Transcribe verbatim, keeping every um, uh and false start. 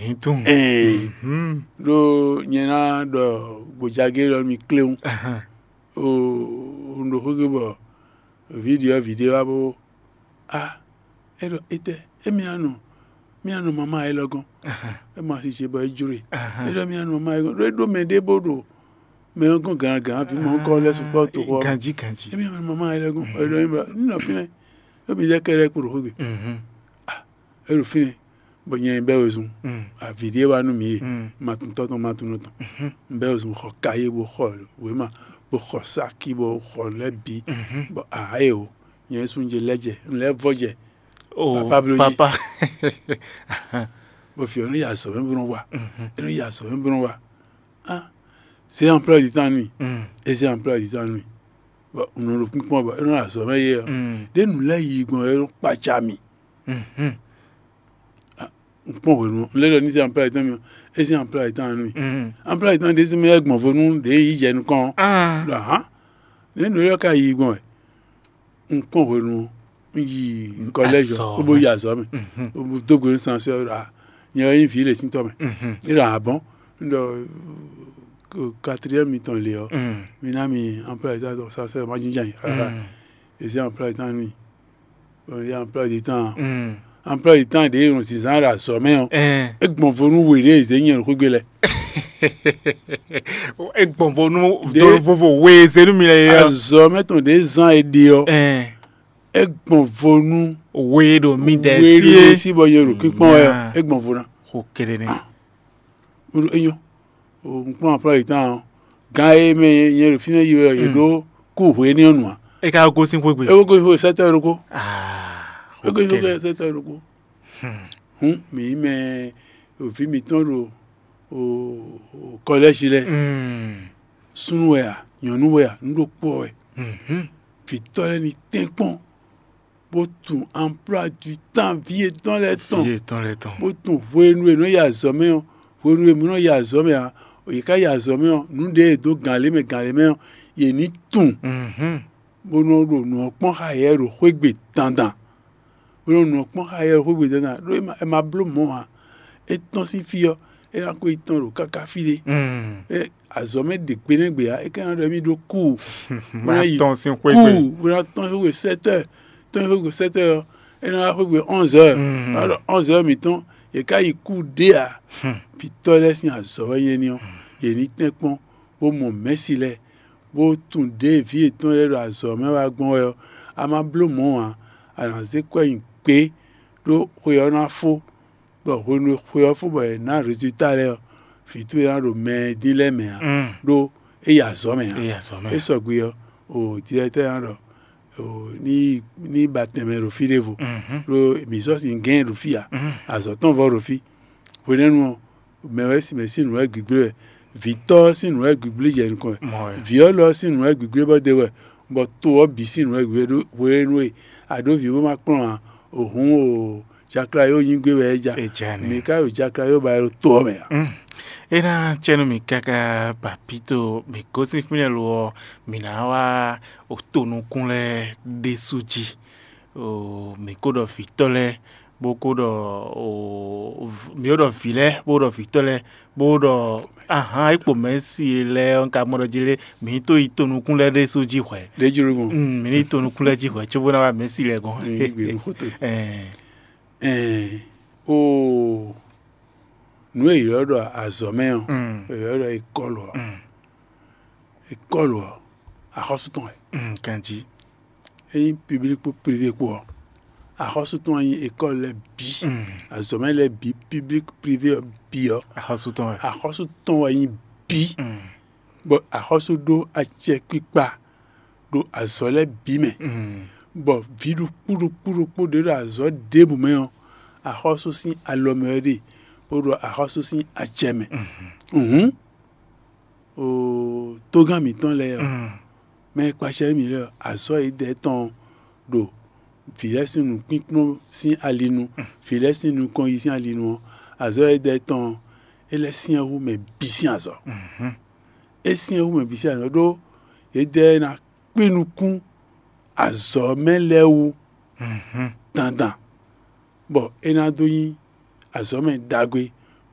Então. Eh. Mhm. Do nyena do bojage lo mi kleun. Aha. O ndo hoge bo video video abo ah ero ite emi anu mi anu mama e logan e ma si se bo ejure ero mi anu mama e logan do me de bodo me ngon gan gan fi mo ko le supo to ko Kanji kanji. emi anu mama e logan ero mi no fine e mi je kere kuro hoge Mhm. ah ero fine bo yen be ozun Mm. a video wa nu mi Mm. ma tun to to ma tun to Mhm. be ozun ko kaye bo ko we ma bo ko saki bo ko lebi Mhm. bo aye o yen sunje leje nle voje Oh, Papa Bloji. papa. bo fi onu ya so ben bron wa Mhm. enu ya so ben bron wa ah c'est emploi du temps nuit Mm. et c'est emploi du temps nuit bo onu ro pin pon bo enu ya so meye Mm. de nu le yi gbon ero pa cha mi Mhm. pon we nu le lo ni c'est emploi du temps mi et c'est emploi du temps nuit Mm. emploi du temps de se me gbon fonu de yi je nu kan Ah. la ha ne nu yo ka yi gbon e npon we nu yi college Aso. o bo ya so mi Mhm. o bo dogo insansio ra yen yin fi le sin to mi Mhm. ira bon ndo quatrième mi-temps Léo Mm. mina mi emploi du temps ça c'est ma jinjan ara Mm. et c'est emploi du temps nuit il y a emploi du temps Mm. emploi du temps de on six ans la sommet Eh. e gbon fonu were ze yen ko gbele Egbonvo nu De- do vovo we zenu mi le ya. azo meton des ans et de o Eh. e gbon fonu We do mi de were sie. si bo yero kipon Yeah. e gbon fonu Ko kere ni. uru eyo o npon emploi du temps gan e me yen fine yi ye do ku hwe ni onu E ka go sin kwegbe. e wo go ho seto roko Ah. e go Okay. go seto roko Hmm. hun mi me o fi mi ton ro o o college le Mm. sunu ya yonu ya ndo po e Mhm. fi tole ni tempon bo tun emploi du temps vie dans les temps Vie dans le temps. bo tun wenu enu ya zome o wenu emu no ya zome a o ye ka ya zome o nu de do ganle me ganle me o ye ni tun Mhm. bo no ro nu opon ha ye ro kwegbe dandan bo no nu opon ha ye ro kwegbe dandan ro e ma e ma blo mo ha e ton si fi o e na ko itan ro kaka file Mm. e azome de gbenegbe a e kan do mi do ku Ma yi ton sin kwegbe. ku bo na ton ho sept heures ton ho sept heures e na ho onze heures Mm. alors onze heures mi ton e ka yi ku de a Hmm. fi tole sin azo yen ni o ye ni tenpon bo mo mesile bo tun de vie ton le ro azo me wa gbon e a ma blo mo a ana ze kweyin pe do ho yo na fo bo ho no ho yo fo bo e na résultat le fi tu ya ro me din le me a Mm. do e ya zo me a E ya so me. e so gbe yo o ti e te ya ro o ni ni bateme ro fi revo Mhm. ro mi so sin gen ro fi a Mm. azo ton vo ro fi we nenu me we si me sin ro gbigbe Victor sin ro gbigbe je nkan Mo. violo sin ro gbigbe bo de we but to o bi sin ro gbigbe we nu e ado vi wo ma pon a ohun o jakra yo yin gbe we eja E jani. mi ka ro jakra yo ba ro to o me a Mm. Era chenu mi kaka papito mi kosi fine lo mina wa otonu kunle de suji o mi kodo fitole bo kodo o mi odo file bo do fitole bo do aha ipo mesi le onka modo jile mi to itonu kunle de suji hwe de juru gun mm mi ni tonu kunle ji hwe chobo na wa mesi le gon ni gbe nu foto eh eh o nu e yo do azo me o mm e yo do ikolo mm ikolo a hosuton e mm kanji yin public pour privé po a hosuton yin école le bi mm azome le bi public privé bi o ahasuton a hosuton yin bi mm bo a hosudo a che pipa do azole bi me mm bo vidu puru puru puru de azo debu me o a hosu sin alomere o do a hosu sin a cheme mhm o togan mi ton le o mm me pase mi le azo ide ton do file sinu pinpin sin alinu file sinu kon yi sin alinu azo ide ton ele sin ewu me bi sin azo mhm e sin ewu me bi sin azo do ede na pinukun azo melewu mhm dandan bo ena do yin azo me dagwe